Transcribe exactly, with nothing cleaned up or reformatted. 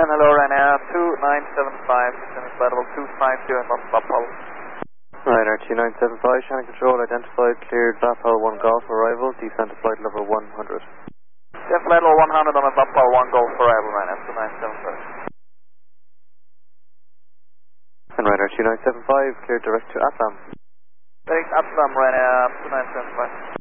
hello, Ryanair two nine seven five, descending flight level two five zero in Bob Powell. Ryanair two nine seven five, Shannon Control, identified, cleared, Vapal one Golf arrival, descent to flight level one hundred. Descent flight level one hundred on a Bob Powell one Golf arrival, Ryanair two nine seven five. And Ryanair two nine seven five, cleared direct to Atlam. Direct Atlam, Ryanair two nine seven five.